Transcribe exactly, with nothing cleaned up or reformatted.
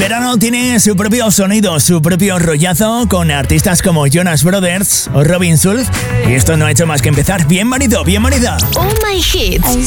verano tiene su propio sonido, su propio rollazo con artistas como Jonas Brothers o Robin Schulz. Y esto no ha hecho más que empezar. Bienvenido, bienvenida. All My Hits.